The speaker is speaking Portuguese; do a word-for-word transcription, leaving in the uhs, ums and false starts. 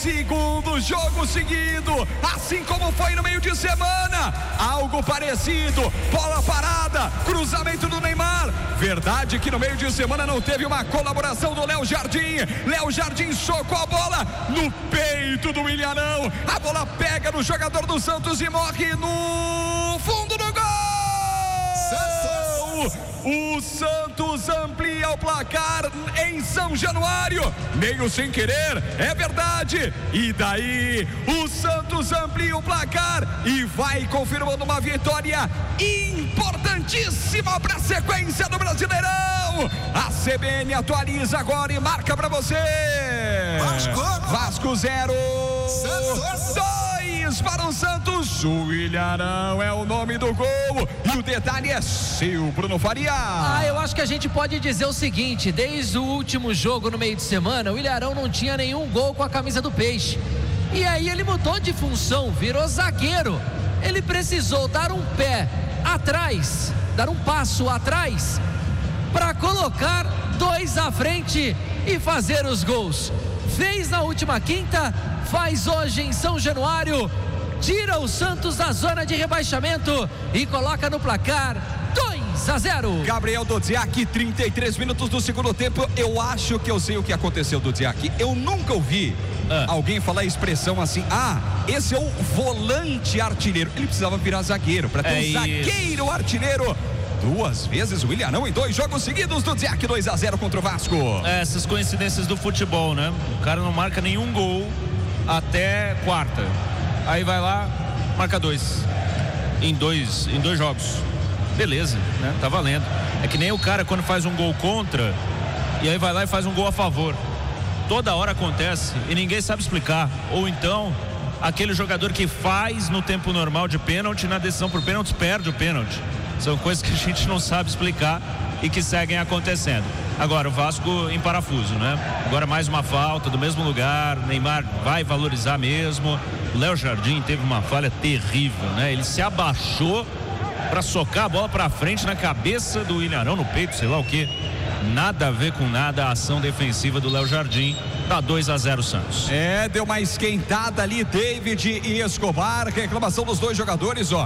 segundo jogo seguido, assim como foi no meio de semana, algo parecido, bola parada, cruzamento do Neymar. Verdade que no meio de semana não teve uma colaboração do Léo Jardim. Léo Jardim socou a bola no peito do Ilharão. A bola pega no jogador do Santos e morre no fundo do gol. O Santos amplia o placar em São Januário, meio sem querer, é verdade. E daí o Santos amplia o placar e vai confirmando uma vitória importantíssima para a sequência do Brasileirão. A C B N atualiza agora e marca para você. Vasco, Vasco zero, dois para o Santos. O Ilharão é o nome do gol e o detalhe é seu, Bruno Faria. Ah, eu acho que a gente pode dizer o seguinte: desde o último jogo no meio de semana, o Ilharão não tinha nenhum gol com a camisa do Peixe. E aí ele mudou de função, virou zagueiro. Ele precisou dar um pé atrás, dar um passo atrás, para colocar dois à frente e fazer os gols. Fez na última quinta, faz hoje em São Januário, tira o Santos da zona de rebaixamento e coloca no placar dois a zero. Gabriel Dodziak, trinta e três minutos do segundo tempo. Eu acho que eu sei o que aconteceu, Dodziak. Eu nunca ouvi ah. alguém falar a expressão assim: ah, esse é o volante artilheiro. Ele precisava virar zagueiro para ter é um zagueiro isso. artilheiro. Duas vezes o Ilharão em dois jogos seguidos do Dodziak, dois a zero contra o Vasco. É, essas coincidências do futebol, né? O cara não marca nenhum gol até quarta. Aí vai lá, marca dois em dois, em dois jogos. Beleza, né? Tá valendo. É que nem o cara quando faz um gol contra e aí vai lá e faz um gol a favor. Toda hora acontece e ninguém sabe explicar. Ou então, aquele jogador que faz no tempo normal de pênalti, na decisão por pênalti, perde o pênalti. São coisas que a gente não sabe explicar e que seguem acontecendo. Agora, o Vasco em parafuso, né? Agora mais uma falta do mesmo lugar. Neymar vai valorizar mesmo. O Léo Jardim teve uma falha terrível, né? Ele se abaixou para socar a bola para frente na cabeça do Ilharão, no peito, sei lá o que. Nada a ver com nada a ação defensiva do Léo Jardim. Dá dois a zero Santos. É, deu uma esquentada ali, David e Escobar. Reclamação dos dois jogadores, ó.